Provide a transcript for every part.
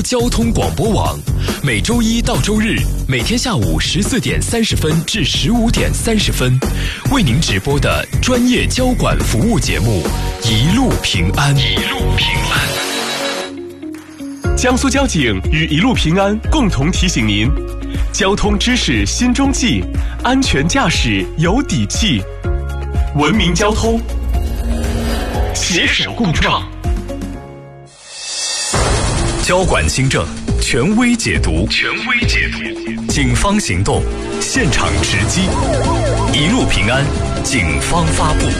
苏交通广播网，每周一到周日每天下午14点30分至15点30分，为您直播的专业交管服务节目《一路平安》。一路平安。 江苏交警与一路平安共同提醒您：交通知识心中记，安全驾驶有底气，文明交通，携手共创。 交管新政，权威解读，警方行动，现场直击，一路平安，警方发布。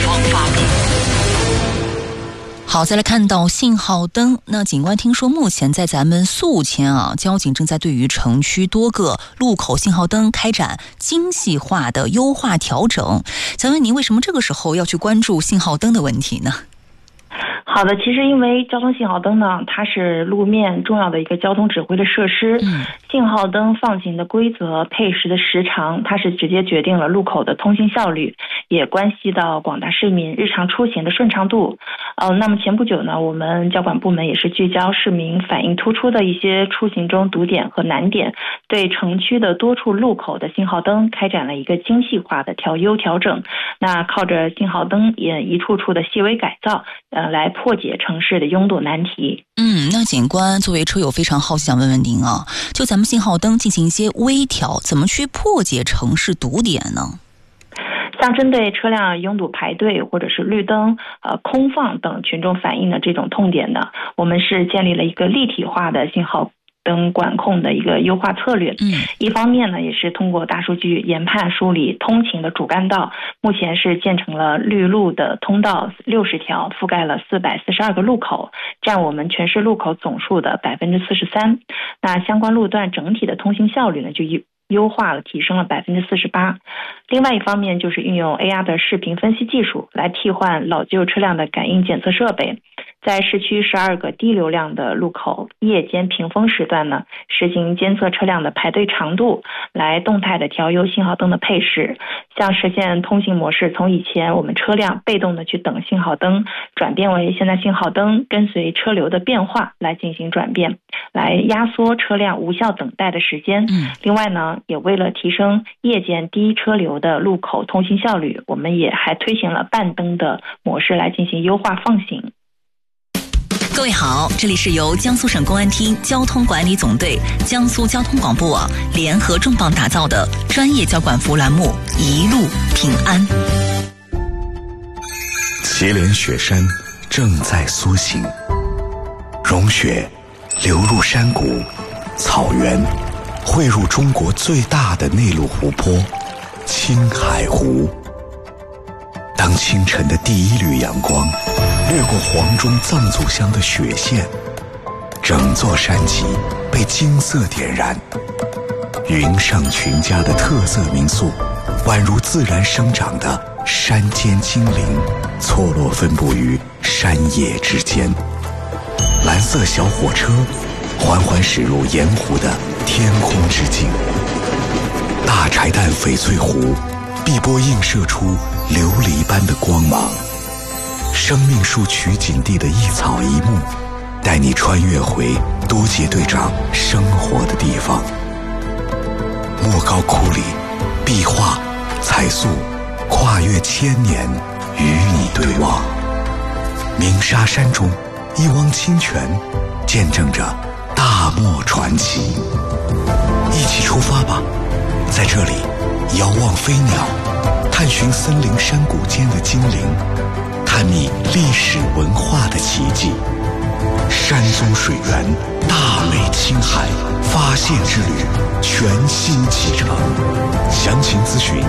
好，再来看到信号灯。那警官听说目前在咱们宿迁交警正在对于城区多个路口信号灯开展精细化的优化调整。想问您，为什么这个时候要去关注信号灯的问题呢？ 好的，其实因为交通信号灯呢，它是路面重要的一个交通指挥的设施，信号灯放行的规则、配时的时长，它是直接决定了路口的通行效率，也关系到广大市民日常出行的顺畅度。那么前不久呢，我们交管部门也是聚焦市民反映突出的一些出行中堵点和难点，对城区的多处路口的信号灯开展了一个精细化的调优调整。那靠着信号灯也一处处的细微改造，来破解城市的拥堵难题。 那警官作为车友非常好奇，想问问您就咱们信号灯进行一些微调，怎么去破解城市堵点呢？ 像针对车辆拥堵排队或者是绿灯、空放等群众反映的这种痛点呢，我们是建立了一个立体化的信号灯管控的一个优化策略。一方面呢，也是通过大数据研判梳理通勤的主干道，目前是建成了绿路的通道60条，覆盖了442个路口，占我们全市路口总数的43%。那相关路段整体的通行效率呢，就优化了，提升了48%。另外一方面，就是运用 AR 的视频分析技术来替换老旧车辆的感应检测设备，在市区12个低流量的路口夜间屏风时段呢，实行监测车辆的排队长度，来动态的调优信号灯的配时，像实现通行模式从以前我们车辆被动的去等信号灯，转变为现在信号灯跟随车流的变化来进行转变，来压缩车辆无效等待的时间。另外呢，也为了提升夜间低车流的路口通行效率，我们也还推行了半灯的模式来进行优化放行。 各位好，这里是由江苏省公安厅交通管理总队、江苏交通广播网联合重磅打造的专业交管服务栏目《一路平安》。 祁连雪山正在苏醒，融雪流入山谷、草原，汇入中国最大的内陆湖泊青海湖。当清晨的第一缕阳光掠过黄钟藏祖乡的雪线，整座山脊被金色点燃。云上群家的特色民宿，宛如自然生长的山间精灵，错落分布于山野之间。蓝色小火车缓缓驶入盐湖的天空之境，大柴旦翡翠湖碧波映射出琉璃般的光芒。生命树取景地的一草一木，带你穿越回多杰队长生活的地方。莫高窟里，壁画、彩塑跨越千年，与你对望。鸣沙山中，一汪清泉见证着大漠传奇。一起出发吧，在这里遥望飞鸟，探寻森林山谷间的精灵，探秘历史文化的奇迹。山宗水源，大美青海，发现之旅全新启程。详情咨询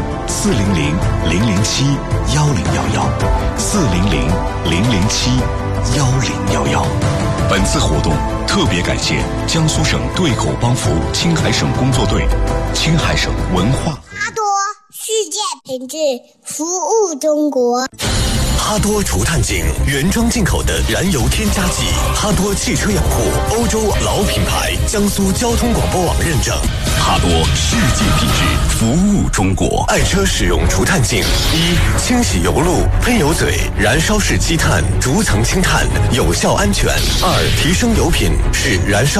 400-007-1011，400-007-1011。 本次活动特别感谢江苏省对口帮扶青海省工作队、青海省文化。 哈多，世界品质，服务中国。 哈多除碳净原装进口的燃油添加剂，哈多汽车养护欧洲老品牌，江苏交通广播网认证。 哈多世界品质，服务中国。 爱车使用除碳净：一、清洗油路、喷油嘴、燃烧式积碳、逐层清碳，有效安全；二、提升油品，使燃烧